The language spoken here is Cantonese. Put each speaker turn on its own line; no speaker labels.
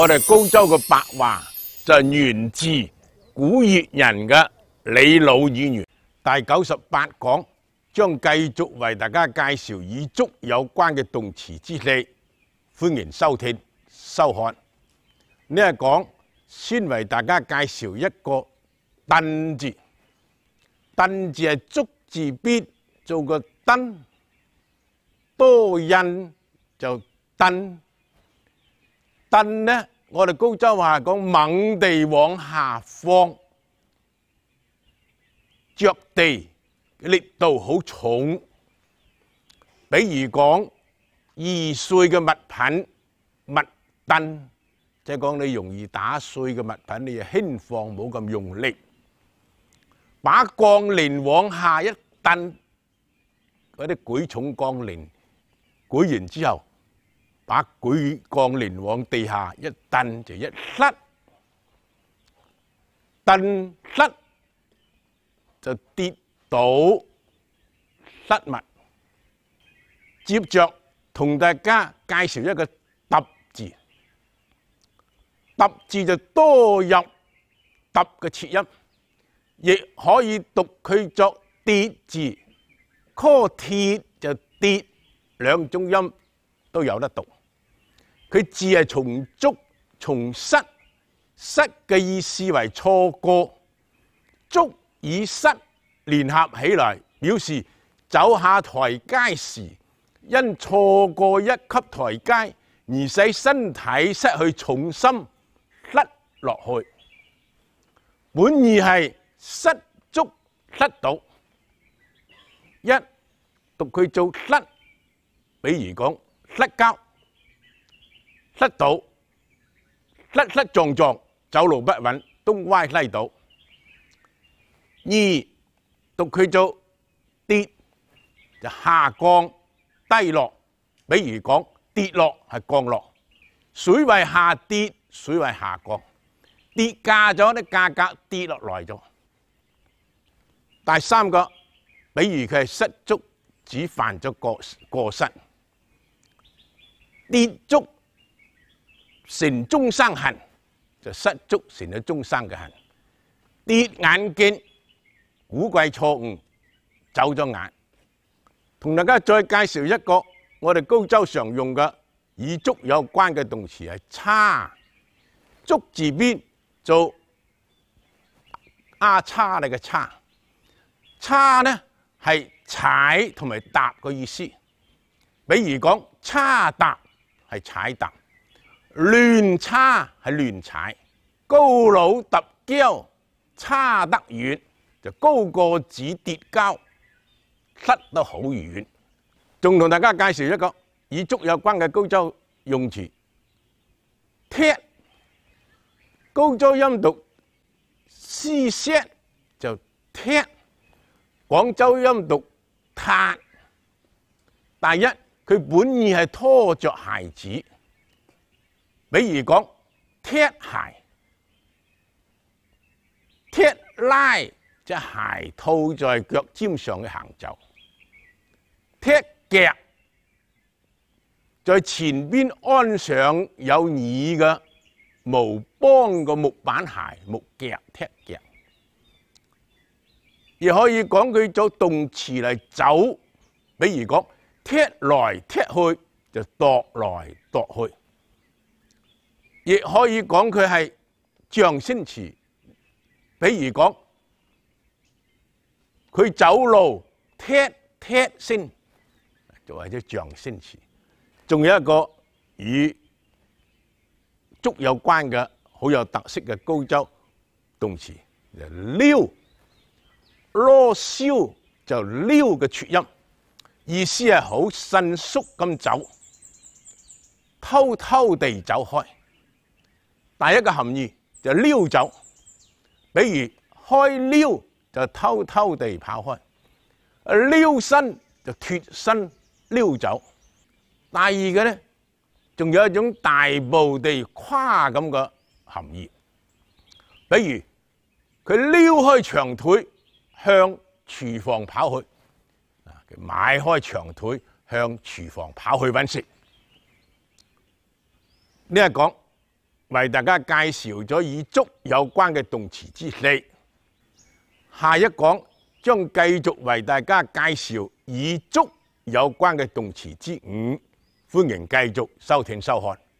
我哋高州嘅白話就係源自古越人嘅李老語言。第98講將繼續為大家介紹與足有關嘅動詞之理，歡迎收聽收看。呢一講先為大家介紹一個躉字，躉字係足字邊做個燈，多音就燈。燈呢，我哋高州話講猛地往下放，着地力度好重。比如講易碎嘅物品，物燈，即係講你容易打碎嘅物品，你就輕放冇咁用力。把槓鈴往下一蹬，嗰啲舉重槓鈴舉完之後，把舉槓鈴往地下一蹬就一甩，蹬甩就跌倒失物。接着同大家介紹一個揼字，揼字就多入揼嘅切音，亦可以讀佢作跌字，柯鐵就跌，兩種音都有得讀。佢字係從足從失，失嘅意思為錯過，足與失聯合起來，表示走下台階時因錯過一級台階而使身體失去重心甩落去。本意係失足甩倒，一讀佢做甩，比如講甩跤、甩倒、甩甩撞撞，走路不穩，東歪西倒。二讀佢做跌，就下降低落，比如講跌落係降落，水位下跌，水位下降，跌價咗啲價格跌落來咗。第三個，比如佢係失足，指犯咗過失，跌足成終生恨，就失足成咗終生嘅恨。跌眼鏡，估計錯誤，走咗眼。同大家再介紹一個我哋高州常用嘅與足有關嘅動詞係叉，足字邊做阿叉嚟嘅叉，叉呢係踩同埋踏嘅意思。比如講叉踏係踩踏，亂叉係亂踩，高佬揼跤叉得遠，就高個子跌跤甩得好遠。仲同大家介紹一個與足有關嘅高州用詞，踢，高州音讀嘶聲就踢，廣州音讀撻。第一，佢本意係拖着鞋子，比如講踢鞋、踢拉，即係鞋套在腳尖上嘅行走；踢腳，在前邊安上有耳嘅無幫嘅木板鞋，木腳踢腳。亦可以講佢做動詞嚟走，比如講踢來踢去就踱來踱去。亦可以講佢係象聲詞，比如講佢走路踢踢聲，就係啲象聲詞。仲有一個與足有關嘅好有特色嘅高州動詞，就溜，囉燒就溜嘅撮音，意思係好迅速咁走，偷偷地走開。第一個含義就溜走，比如開溜就偷偷地跑開，溜身就脫身溜走。第二個咧，仲有一種大步地跨咁嘅含義，比如佢撩開長腿向廚房跑去，佢邁開長腿向廚房跑去揾食。呢一講為大家介紹咗與足有關嘅動詞之四，下一講將繼續為大家介紹與足有關嘅動詞之五，歡迎繼續收聽收看。